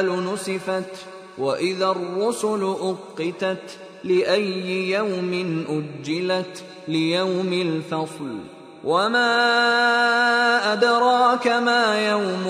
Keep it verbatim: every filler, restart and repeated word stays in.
نسفت وإذا الرسل أقتت لأي يوم أجلت ليوم الفصل وما أدراك ما يوم